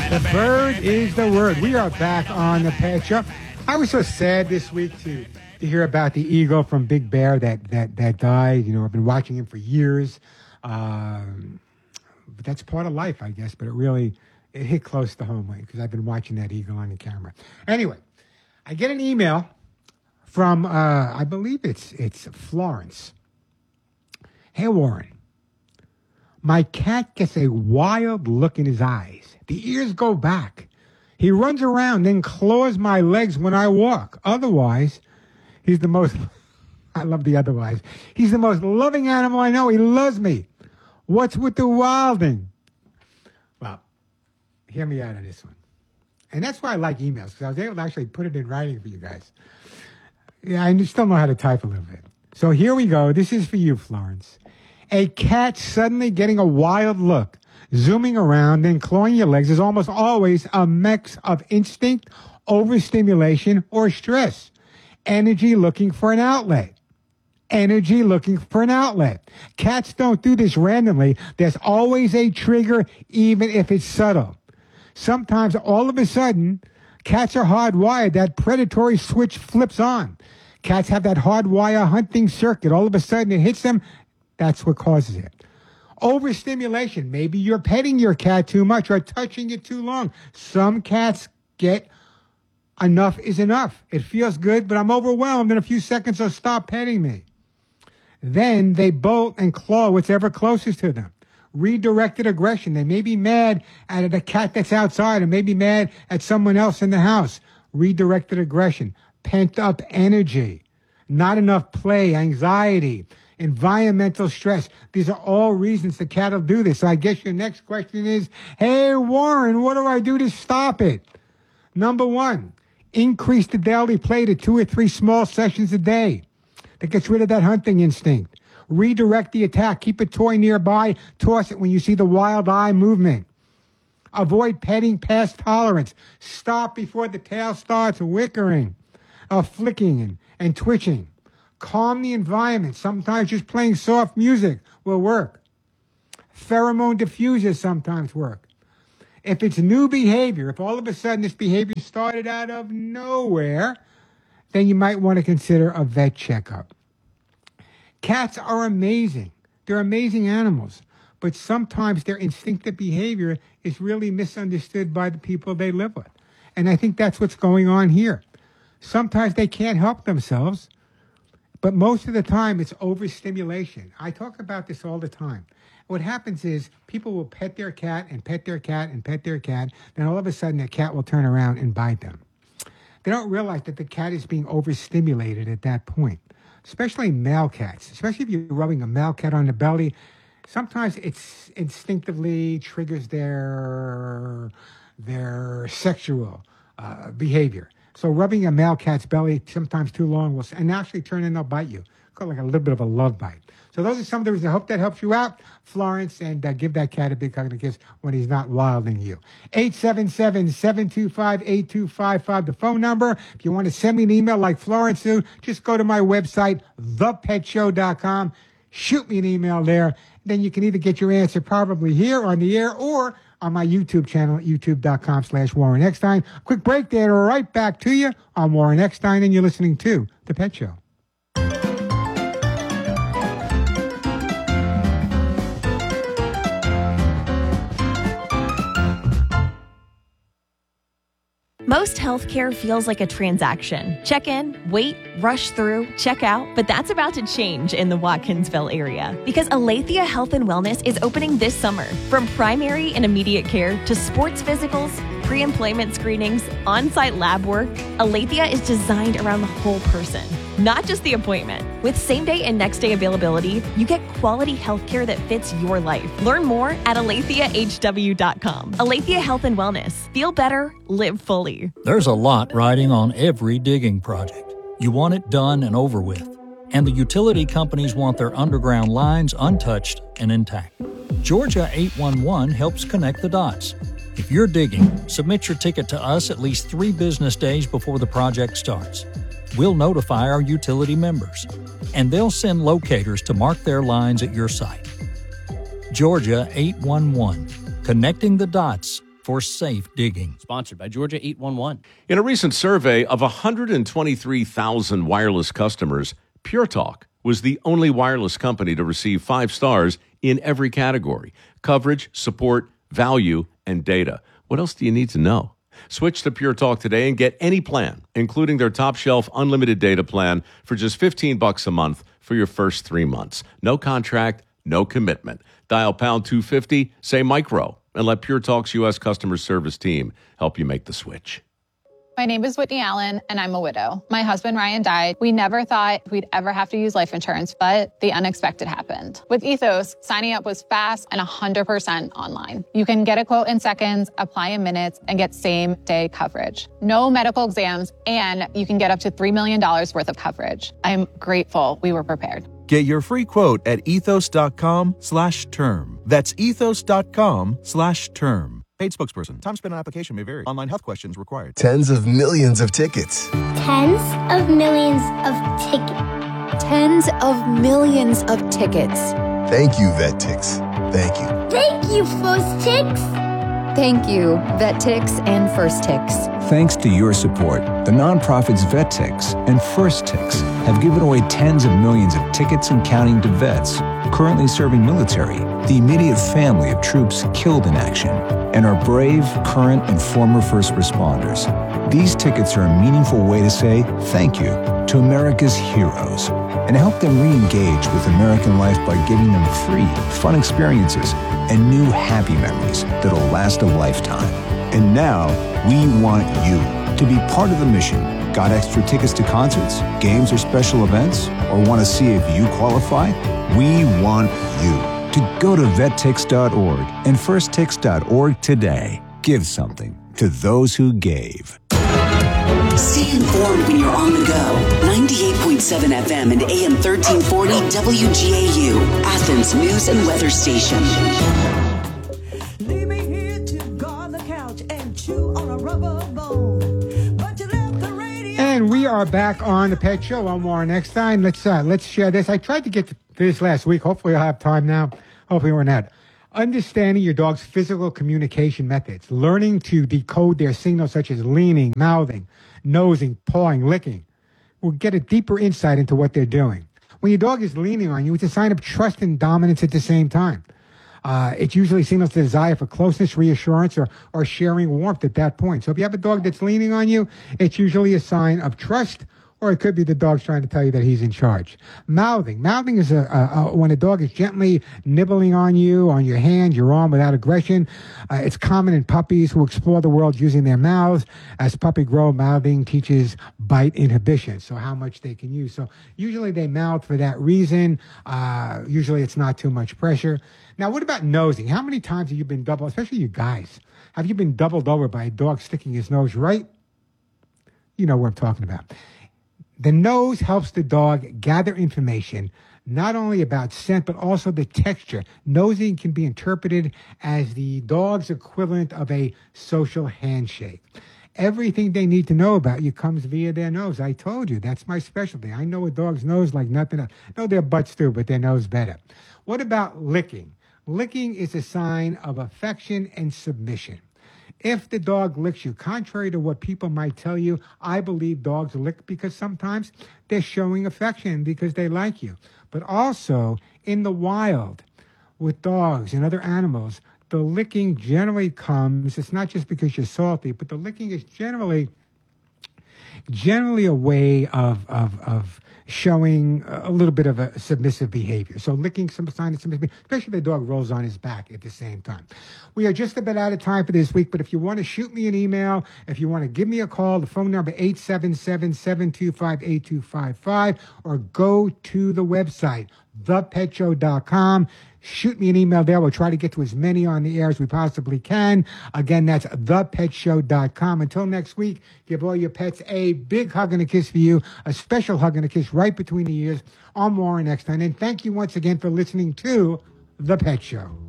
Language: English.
The bird is the word. We are back on the Pet Show. I was so sad this week to hear about the eagle from Big Bear that died. You know, I've been watching him for years. But that's part of life, I guess. But it hit close to home because I've been watching that eagle on the camera. Anyway, I get an email from I believe it's Florence. Hey, Warren. My cat gets a wild look in his eyes. The ears go back. He runs around, then claws my legs when I walk. Otherwise, he's the most, I love the otherwise. He's the most loving animal I know. He loves me. What's with the wilding? Well, hear me out on this one. And that's why I like emails, because I was able to actually put it in writing for you guys. Yeah, I still know how to type a little bit. So here we go. This is for you, Florence. A cat suddenly getting a wild look, zooming around, then clawing your legs is almost always a mix of instinct, overstimulation, or stress. Energy looking for an outlet. Energy looking for an outlet. Cats don't do this randomly. There's always a trigger, even if it's subtle. Sometimes all of a sudden, cats are hardwired. That predatory switch flips on. Cats have that hardwire hunting circuit. All of a sudden it hits them. That's what causes it. Overstimulation. Maybe you're petting your cat too much or touching it too long. Some cats get enough is enough. It feels good, but I'm overwhelmed in a few seconds, so stop petting me. Then they bolt and claw whatever closest to them. Redirected aggression. They may be mad at a cat that's outside or may be mad at someone else in the house. Redirected aggression. Pent up energy. Not enough play. Anxiety. Environmental stress. These are all reasons the cat will do this. So I guess your next question is, hey, Warren, what do I do to stop it? Number one, increase the daily play to 2 or 3 small sessions a day. That gets rid of that hunting instinct. Redirect the attack. Keep a toy nearby. Toss it when you see the wild eye movement. Avoid petting past tolerance. Stop before the tail starts wickering, flicking and twitching. Calm the environment. Sometimes just playing soft music will work. Pheromone diffusers sometimes work. If it's new behavior, if all of a sudden this behavior started out of nowhere, then you might want to consider a vet checkup. Cats are amazing. They're amazing animals. But sometimes their instinctive behavior is really misunderstood by the people they live with. And I think that's what's going on here. Sometimes they can't help themselves. But most of the time, it's overstimulation. I talk about this all the time. What happens is people will pet their cat and pet their cat and pet their cat. Then all of a sudden, the cat will turn around and bite them. They don't realize that the cat is being overstimulated at that point, especially male cats. Especially if you're rubbing a male cat on the belly, sometimes it's instinctively triggers their sexual behavior. So rubbing a male cat's belly sometimes too long will and actually turn and they'll bite you. Call it like a little bit of a love bite. So those are some of the reasons. I hope that helps you out, Florence, and give that cat a big hug and a kiss when he's not wilding you. 877-725-8255, the phone number. If you want to send me an email like Florence do, just go to my website, thepetshow.com. Shoot me an email there. Then you can either get your answer probably here on the air or on my YouTube channel at youtube.com/Warren Eckstein. Quick break there. Right back to you. I'm Warren Eckstein, and you're listening to The Pet Show. Most healthcare feels like a transaction. Check in, wait, rush through, check out. But that's about to change in the Watkinsville area because Aletheia Health and Wellness is opening this summer. From primary and immediate care to sports physicals, pre-employment screenings, on-site lab work, Aletheia is designed around the whole person, not just the appointment. With same-day and next-day availability, you get quality healthcare that fits your life. Learn more at AletheaHW.com. Aletheia Health and Wellness. Feel better, live fully. There's a lot riding on every digging project. You want it done and over with. And the utility companies want their underground lines untouched and intact. Georgia 811 helps connect the dots. If you're digging, submit your ticket to us at least 3 business days before the project starts. We'll notify our utility members, and they'll send locators to mark their lines at your site. Georgia 811, connecting the dots for safe digging. Sponsored by Georgia 811. In a recent survey of 123,000 wireless customers, Pure Talk was the only wireless company to receive 5 stars in every category: coverage, support, value, and data. What else do you need to know? Switch to Pure Talk today and get any plan, including their top shelf unlimited data plan for just $15 a month for your first 3 months. No contract, no commitment. Dial pound 250, say micro, and let Pure Talk's U.S. customer service team help you make the switch. My name is Whitney Allen, and I'm a widow. My husband, Ryan, died. We never thought we'd ever have to use life insurance, but the unexpected happened. With Ethos, signing up was fast and 100% online. You can get a quote in seconds, apply in minutes, and get same-day coverage. No medical exams, and you can get up to $3 million worth of coverage. I'm grateful we were prepared. Get your free quote at ethos.com/term. That's ethos.com/term. Paid spokesperson. Time spent on application may vary. Online health questions required. Tens of millions of tickets. Tens of millions of tickets. Tens of millions of tickets. Thank you, VetTix. Thank you. Thank you, First Tix. Thank you, VetTix and First Tix. Thanks to your support, the nonprofits VetTix and First Tix have given away tens of millions of tickets and counting to vets currently serving military, the immediate family of troops killed in action, and our brave, current, and former first responders. These tickets are a meaningful way to say thank you to America's heroes and help them re-engage with American life by giving them free, fun experiences and new happy memories that'll last a lifetime. And now, we want you to be part of the mission. Got extra tickets to concerts, games, or special events? Or want to see if you qualify? We want you to go to vettix.org and firsttix.org today. Give something to those who gave. Stay informed when you're on the go. 98.7 FM and AM 1340 WGAU, Athens News and Weather Station. Leave me here to go on the couch and chew on a rubber bone. But you left the radio. And we are back on the Pet Show. One more next time. Let's share this. I tried to get to this last week. Hopefully I'll have time now. Hopefully we're not. Understanding your dog's physical communication methods. Learning to decode their signals such as leaning, mouthing, nosing, pawing, licking. Will get a deeper insight into what they're doing. When your dog is leaning on you, it's a sign of trust and dominance at the same time. It usually signals the desire for closeness, reassurance, or sharing warmth at that point. So if you have a dog that's leaning on you, it's usually a sign of trust, or it could be the dog's trying to tell you that he's in charge. Mouthing. Mouthing is when a dog is gently nibbling on you, on your hand, your arm without aggression. It's common in puppies who explore the world using their mouths. As puppy grow, mouthing teaches bite inhibition, so how much they can use. So usually they mouth for that reason. Usually it's not too much pressure. Now, what about nosing? How many times have you been doubled, especially you guys, have you been doubled over by a dog sticking his nose right? You know what I'm talking about. The nose helps the dog gather information, not only about scent, but also the texture. Nosing can be interpreted as the dog's equivalent of a social handshake. Everything they need to know about you comes via their nose. I told you, that's my specialty. I know a dog's nose like nothing else. I know their butts too, but their nose better. What about licking? Licking is a sign of affection and submission. If the dog licks you, contrary to what people might tell you, I believe dogs lick because sometimes they're showing affection because they like you. But also, in the wild, with dogs and other animals, the licking generally comes, it's not just because you're salty, but the licking is generally a way of showing a little bit of a submissive behavior. So licking some sign of submissive behavior, especially if the dog rolls on his back at the same time. We are just about out of time for this week, but if you want to shoot me an email, if you want to give me a call, the phone number 877-725-8255, or go to the website, thepetshow.com. Shoot me an email there. We'll try to get to as many on the air as we possibly can. Again, that's thepetshow.com. Until next week, give all your pets a big hug and a kiss for you, a special hug and a kiss right between the ears on Warren Eckstein. And thank you once again for listening to The Pet Show.